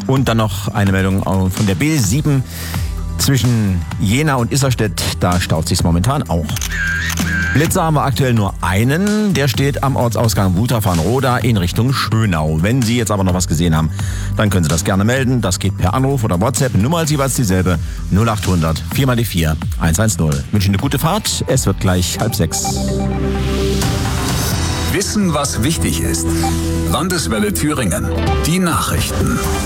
Und dann noch eine Meldung von der B7 zwischen Jena und Isserstedt. Da staut sich's momentan auch. Blitzer haben wir aktuell nur einen. Der steht am Ortsausgang Wutafan-Roda in Richtung Schönau. Wenn Sie jetzt aber noch was gesehen haben, dann können Sie das gerne melden. Das geht per Anruf oder WhatsApp. Nummer ist jeweils dieselbe. 0800 4 mal die 4 110. Wünsche Ihnen eine gute Fahrt. Es wird gleich 5:30. Wissen, was wichtig ist. Landeswelle Thüringen. Die Nachrichten.